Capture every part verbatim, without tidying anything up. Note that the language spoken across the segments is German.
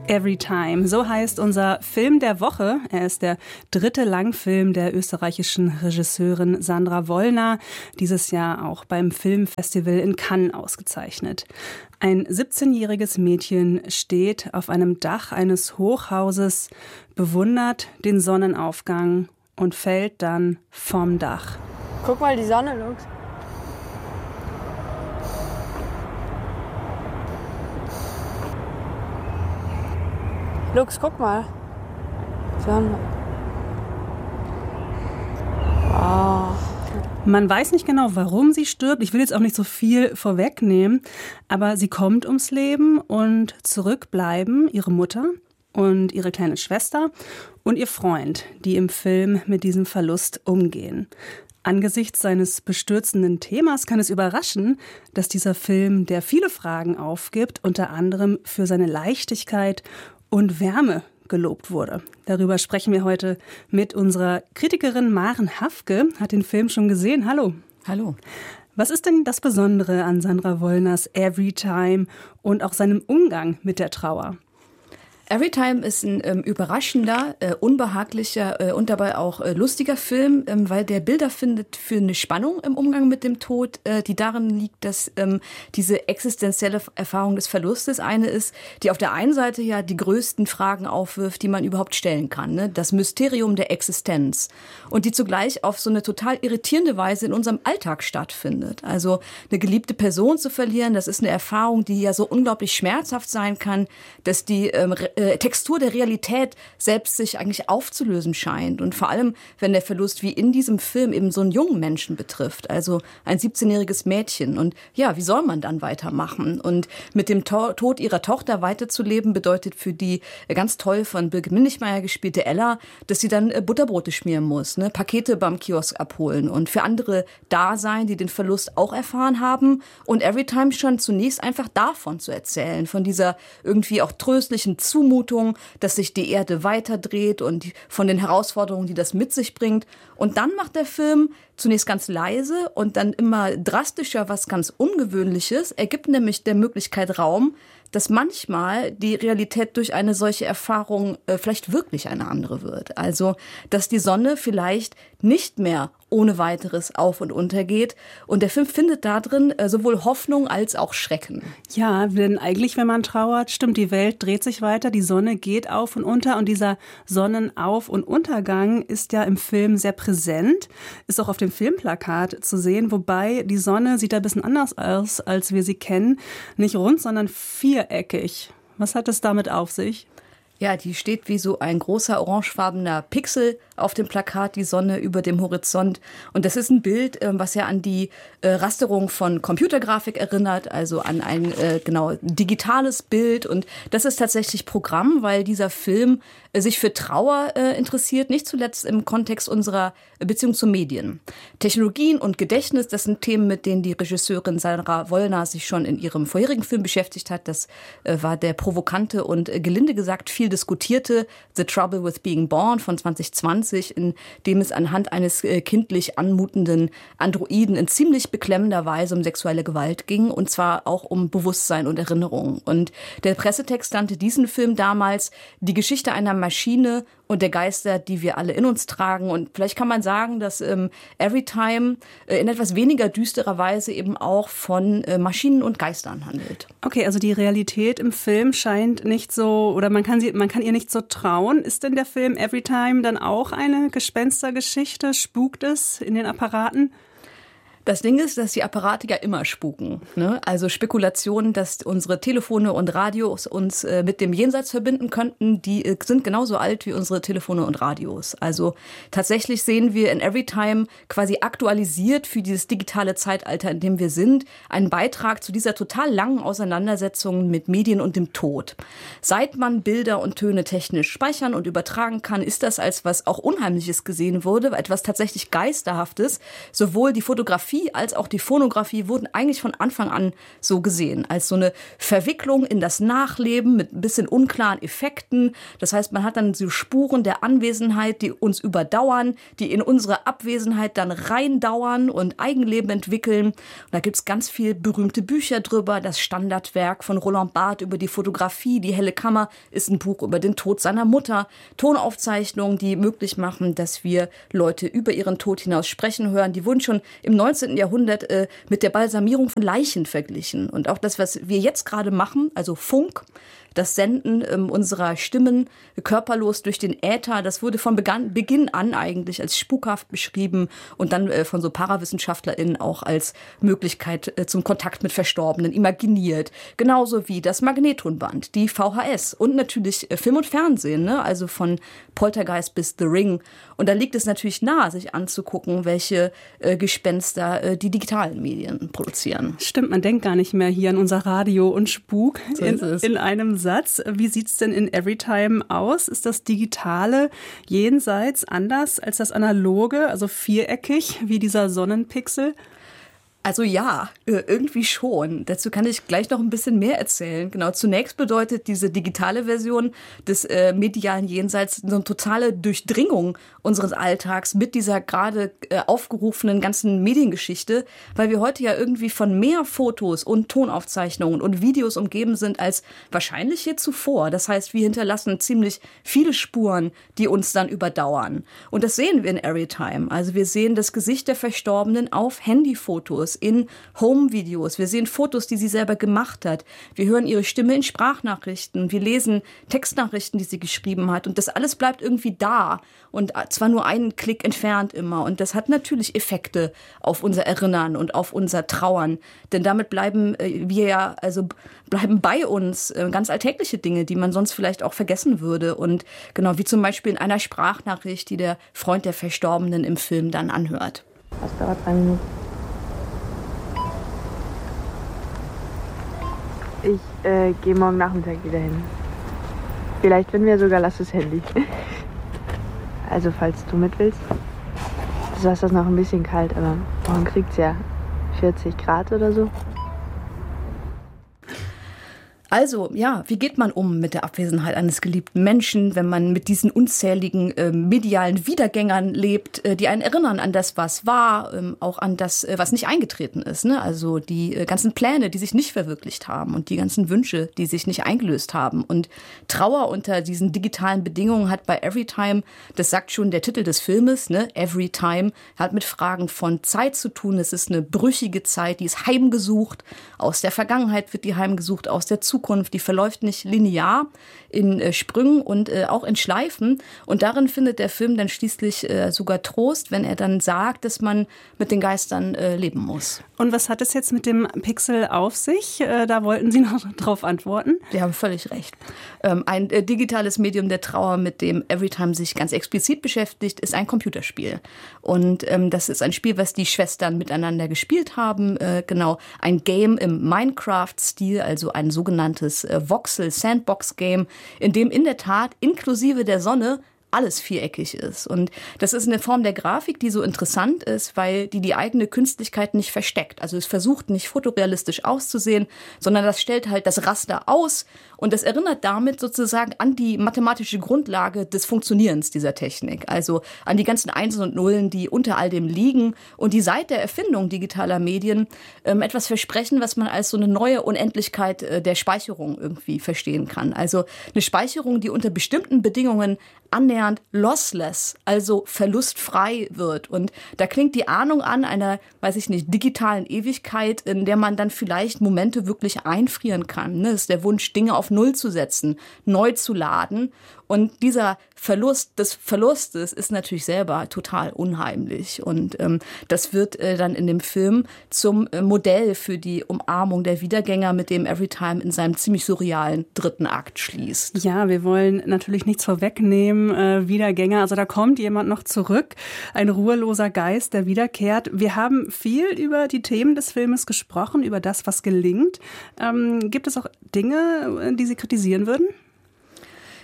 Everytime, so heißt unser Film der Woche. Er ist der dritte Langfilm der österreichischen Regisseurin Sandra Wollner, dieses Jahr auch beim Filmfestival in Cannes ausgezeichnet. Ein siebzehnjähriges Mädchen steht auf einem Dach eines Hochhauses, bewundert den Sonnenaufgang und fällt dann vom Dach. Guck mal die Sonne, Lux. Lux, guck mal. Sonne. Oh. Man weiß nicht genau, warum sie stirbt. Ich will jetzt auch nicht so viel vorwegnehmen, aber sie kommt ums Leben und zurück bleiben ihre Mutter und ihre kleine Schwester und ihr Freund, die im Film mit diesem Verlust umgehen. Angesichts seines bestürzenden Themas kann es überraschen, dass dieser Film, der viele Fragen aufgibt, unter anderem für seine Leichtigkeit und Wärme gelobt wurde. Darüber sprechen wir heute mit unserer Kritikerin Maren Hafke. Hat den Film schon gesehen. Hallo. Hallo. Was ist denn das Besondere an Sandra Wollners Everytime und auch seinem Umgang mit der Trauer? Everytime ist ein ähm, überraschender, äh, unbehaglicher äh, und dabei auch äh, lustiger Film, ähm, weil der Bilder findet für eine Spannung im Umgang mit dem Tod, äh, die darin liegt, dass ähm, diese existenzielle Erfahrung des Verlustes eine ist, die auf der einen Seite ja die größten Fragen aufwirft, die man überhaupt stellen kann, ne? Das Mysterium der Existenz, und die zugleich auf so eine total irritierende Weise in unserem Alltag stattfindet. Also eine geliebte Person zu verlieren, das ist eine Erfahrung, die ja so unglaublich schmerzhaft sein kann, dass die ähm, Textur der Realität selbst sich eigentlich aufzulösen scheint. Und vor allem, wenn der Verlust wie in diesem Film eben so einen jungen Menschen betrifft, also ein siebzehnjähriges Mädchen. Und ja, wie soll man dann weitermachen? Und mit dem to- Tod ihrer Tochter weiterzuleben, bedeutet für die ganz toll von Birgit Minichmeier gespielte Ella, dass sie dann Butterbrote schmieren muss, ne? Pakete beim Kiosk abholen und für andere da sein, die den Verlust auch erfahren haben. Und Everytime schon zunächst einfach davon zu erzählen, von dieser irgendwie auch tröstlichen Zumutung, dass sich die Erde weiterdreht und von den Herausforderungen, die das mit sich bringt. Und dann macht der Film zunächst ganz leise und dann immer drastischer was ganz Ungewöhnliches. Er gibt nämlich der Möglichkeit Raum, dass manchmal die Realität durch eine solche Erfahrung äh, vielleicht wirklich eine andere wird. Also, dass die Sonne vielleicht nicht mehr ohne weiteres auf und unter geht. Und der Film findet da drin äh, sowohl Hoffnung als auch Schrecken. Ja, denn eigentlich, wenn man trauert, stimmt, die Welt dreht sich weiter, die Sonne geht auf und unter. Und dieser Sonnenauf- und Untergang ist ja im Film sehr präsent, ist auch auf dem Filmplakat zu sehen. Wobei die Sonne sieht ein bisschen anders aus, als wir sie kennen. Nicht rund, sondern viereckig. Was hat es damit auf sich? Ja, die steht wie so ein großer orangefarbener Pixel auf dem Plakat, die Sonne über dem Horizont. Und das ist ein Bild, was ja an die Rasterung von Computergrafik erinnert, also an ein genau digitales Bild. Und das ist tatsächlich Programm, weil dieser Film sich für Trauer interessiert, nicht zuletzt im Kontext unserer Beziehung zu Medien. Technologien und Gedächtnis, das sind Themen, mit denen die Regisseurin Sandra Wollner sich schon in ihrem vorherigen Film beschäftigt hat. Das war der provokante und gelinde gesagt viel diskutierte The Trouble with Being Born von zwanzig zwanzig, in dem es anhand eines kindlich anmutenden Androiden in ziemlich beklemmender Weise um sexuelle Gewalt ging, und zwar auch um Bewusstsein und Erinnerung. Und der Pressetext nannte diesen Film damals die Geschichte einer Maschine und der Geister, die wir alle in uns tragen. Und vielleicht kann man sagen, dass ähm, Everytime äh, in etwas weniger düsterer Weise eben auch von äh, Maschinen und Geistern handelt. Okay, also die Realität im Film scheint nicht so, oder man kann sie, man kann ihr nicht so trauen. Ist denn der Film Everytime dann auch eine Gespenstergeschichte? Spukt es in den Apparaten? Das Ding ist, dass die Apparate ja immer spuken, ne? Also Spekulationen, dass unsere Telefone und Radios uns äh, mit dem Jenseits verbinden könnten, die äh, sind genauso alt wie unsere Telefone und Radios. Also tatsächlich sehen wir in Everytime quasi aktualisiert für dieses digitale Zeitalter, in dem wir sind, einen Beitrag zu dieser total langen Auseinandersetzung mit Medien und dem Tod. Seit man Bilder und Töne technisch speichern und übertragen kann, ist das als was auch Unheimliches gesehen wurde, etwas tatsächlich Geisterhaftes. Sowohl die Fotografie Fotografie als auch die Phonografie wurden eigentlich von Anfang an so gesehen, als so eine Verwicklung in das Nachleben mit ein bisschen unklaren Effekten. Das heißt, man hat dann so Spuren der Anwesenheit, die uns überdauern, die in unsere Abwesenheit dann reindauern und Eigenleben entwickeln. Und da gibt's ganz viel berühmte Bücher drüber. Das Standardwerk von Roland Barthes über die Fotografie, Die helle Kammer, ist ein Buch über den Tod seiner Mutter. Tonaufzeichnungen, die möglich machen, dass wir Leute über ihren Tod hinaus sprechen hören. Die wurden schon im neunzehnten Jahrhundert äh, mit der Balsamierung von Leichen verglichen. Und auch das, was wir jetzt gerade machen, also Funk, das Senden ähm, unserer Stimmen körperlos durch den Äther, das wurde von Begann, Beginn an eigentlich als spukhaft beschrieben und dann äh, von so ParawissenschaftlerInnen auch als Möglichkeit äh, zum Kontakt mit Verstorbenen imaginiert. Genauso wie das Magnettonband, die V H S und natürlich äh, Film und Fernsehen, ne? Also von Poltergeist bis The Ring. Und da liegt es natürlich nahe, sich anzugucken, welche äh, Gespenster äh, die digitalen Medien produzieren. Stimmt, man denkt gar nicht mehr hier an unser Radio und Spuk So in, ist es. in einem Satz. Wie sieht's denn in Everytime aus? Ist das digitale Jenseits anders als das analoge, also viereckig wie dieser Sonnenpixel? Also ja, irgendwie schon. Dazu kann ich gleich noch ein bisschen mehr erzählen. Genau, zunächst bedeutet diese digitale Version des äh, medialen Jenseits eine totale Durchdringung unseres Alltags mit dieser gerade äh, aufgerufenen ganzen Mediengeschichte, weil wir heute ja irgendwie von mehr Fotos und Tonaufzeichnungen und Videos umgeben sind als wahrscheinlich je zuvor. Das heißt, wir hinterlassen ziemlich viele Spuren, die uns dann überdauern. Und das sehen wir in Everytime. Also wir sehen das Gesicht der Verstorbenen auf Handyfotos, in Home-Videos. Wir sehen Fotos, die sie selber gemacht hat. Wir hören ihre Stimme in Sprachnachrichten. Wir lesen Textnachrichten, die sie geschrieben hat. Und das alles bleibt irgendwie da. Und zwar nur einen Klick entfernt immer. Und das hat natürlich Effekte auf unser Erinnern und auf unser Trauern. Denn damit bleiben wir ja, also bleiben bei uns ganz alltägliche Dinge, die man sonst vielleicht auch vergessen würde. Und genau, wie zum Beispiel in einer Sprachnachricht, die der Freund der Verstorbenen im Film dann anhört. Das dauert drei Minuten. Ich äh, gehe morgen Nachmittag wieder hin. Vielleicht finden wir sogar Lasses Handy. Also falls du mit willst. Das Wasser ist noch ein bisschen kalt, aber morgen kriegt es ja vierzig Grad oder so. Also, ja, wie geht man um mit der Abwesenheit eines geliebten Menschen, wenn man mit diesen unzähligen äh, medialen Wiedergängern lebt, äh, die einen erinnern an das, was war, ähm, auch an das, äh, was nicht eingetreten ist, ne? Also die äh, ganzen Pläne, die sich nicht verwirklicht haben und die ganzen Wünsche, die sich nicht eingelöst haben. Und Trauer unter diesen digitalen Bedingungen hat bei Everytime, das sagt schon der Titel des Filmes, ne? Everytime, hat mit Fragen von Zeit zu tun. Es ist eine brüchige Zeit, die ist heimgesucht. Aus der Vergangenheit wird die heimgesucht, aus der Zukunft. Die verläuft nicht linear in äh, Sprüngen und äh, auch in Schleifen. Und darin findet der Film dann schließlich äh, sogar Trost, wenn er dann sagt, dass man mit den Geistern äh, leben muss. Und was hat es jetzt mit dem Pixel auf sich? Äh, da wollten Sie noch drauf antworten. Sie haben völlig recht. Ähm, ein äh, digitales Medium der Trauer, mit dem Everytime sich ganz explizit beschäftigt, ist ein Computerspiel. Und ähm, das ist ein Spiel, was die Schwestern miteinander gespielt haben. Äh, genau, ein Game im Minecraft-Stil, also ein sogenanntes Voxel-Sandbox-Game, in dem in der Tat inklusive der Sonne alles viereckig ist. Und das ist eine Form der Grafik, die so interessant ist, weil die die eigene Künstlichkeit nicht versteckt. Also es versucht nicht fotorealistisch auszusehen, sondern das stellt halt das Raster aus und das erinnert damit sozusagen an die mathematische Grundlage des Funktionierens dieser Technik. Also an die ganzen Einsen und Nullen, die unter all dem liegen und die seit der Erfindung digitaler Medien ähm, etwas versprechen, was man als so eine neue Unendlichkeit äh, der Speicherung irgendwie verstehen kann. Also eine Speicherung, die unter bestimmten Bedingungen annähernd lossless, also verlustfrei wird. Und da klingt die Ahnung an einer, weiß ich nicht, digitalen Ewigkeit, in der man dann vielleicht Momente wirklich einfrieren kann. Das ist der Wunsch, Dinge auf Null zu setzen, neu zu laden. Und dieser Verlust des Verlustes ist natürlich selber total unheimlich. Und ähm, das wird äh, dann in dem Film zum äh, Modell für die Umarmung der Wiedergänger, mit dem Everytime in seinem ziemlich surrealen dritten Akt schließt. Ja, wir wollen natürlich nichts vorwegnehmen. Äh, Wiedergänger, also da kommt jemand noch zurück, ein ruheloser Geist, der wiederkehrt. Wir haben viel über die Themen des Filmes gesprochen, über das, was gelingt. Ähm, gibt es auch Dinge, die Sie kritisieren würden?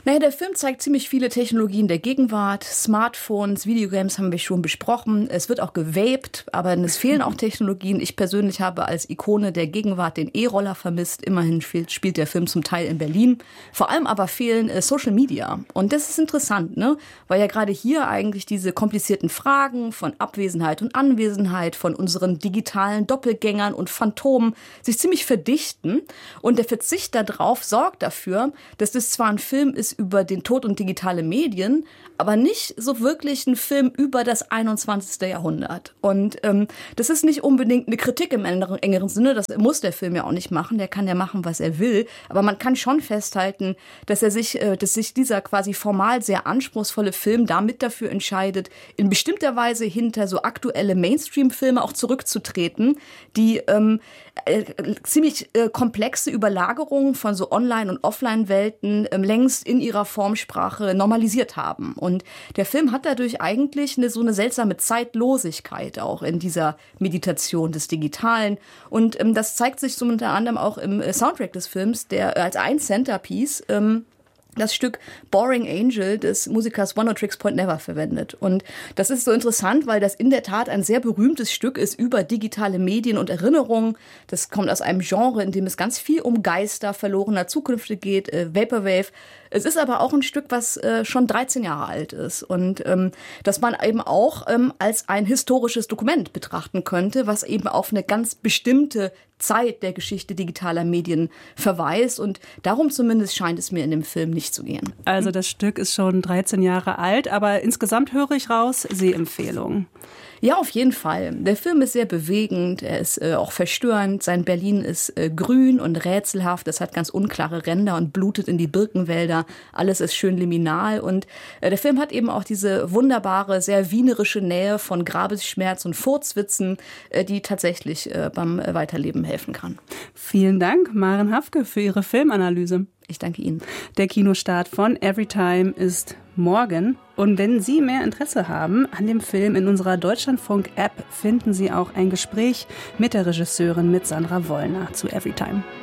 Naja, der Film zeigt ziemlich viele Technologien der Gegenwart. Smartphones, Videogames haben wir schon besprochen. Es wird auch gewaped, aber es fehlen auch Technologien. Ich persönlich habe als Ikone der Gegenwart den E-Roller vermisst. Immerhin spielt der Film zum Teil in Berlin. Vor allem aber fehlen äh, Social Media. Und das ist interessant, ne? Weil ja gerade hier eigentlich diese komplizierten Fragen von Abwesenheit und Anwesenheit, von unseren digitalen Doppelgängern und Phantomen sich ziemlich verdichten. Und der Verzicht darauf sorgt dafür, dass das zwar ein Film ist über den Tod und digitale Medien, aber nicht so wirklich ein Film über das einundzwanzigste Jahrhundert. Und ähm, das ist nicht unbedingt eine Kritik im engeren, engeren Sinne, das muss der Film ja auch nicht machen, der kann ja machen, was er will, aber man kann schon festhalten, dass er sich, äh, dass sich dieser quasi formal sehr anspruchsvolle Film damit dafür entscheidet, in bestimmter Weise hinter so aktuelle Mainstream-Filme auch zurückzutreten, die ähm, äh, ziemlich äh, komplexe Überlagerungen von so Online- und Offline-Welten ähm, längst in ihrer Formsprache normalisiert haben. Und der Film hat dadurch eigentlich eine, so eine seltsame Zeitlosigkeit auch in dieser Meditation des Digitalen. Und ähm, das zeigt sich so unter anderem auch im äh, Soundtrack des Films, der äh, als ein Centerpiece ähm, das Stück Boring Angel des Musikers One Tricks Point Never verwendet. Und das ist so interessant, weil das in der Tat ein sehr berühmtes Stück ist über digitale Medien und Erinnerungen. Das kommt aus einem Genre, in dem es ganz viel um Geister verlorener Zukünfte geht, äh, Vaporwave. Es ist aber auch ein Stück, was äh, schon dreizehn Jahre alt ist und ähm, das man eben auch ähm, als ein historisches Dokument betrachten könnte, was eben auf eine ganz bestimmte Zeit der Geschichte digitaler Medien verweist. Und darum zumindest scheint es mir in dem Film nicht zu gehen. Also das Stück ist schon dreizehn Jahre alt, aber insgesamt höre ich raus, Sehempfehlung. Ja, auf jeden Fall. Der Film ist sehr bewegend, er ist äh, auch verstörend. Sein Berlin ist äh, grün und rätselhaft, es hat ganz unklare Ränder und blutet in die Birkenwälder. Alles ist schön liminal und äh, der Film hat eben auch diese wunderbare, sehr wienerische Nähe von Grabesschmerz und Furzwitzen, äh, die tatsächlich äh, beim Weiterleben helfen kann. Vielen Dank, Maren Hafke, für Ihre Filmanalyse. Ich danke Ihnen. Der Kinostart von Everytime ist morgen. Und wenn Sie mehr Interesse haben an dem Film, in unserer Deutschlandfunk-App finden Sie auch ein Gespräch mit der Regisseurin, mit Sandra Wollner zu Everytime.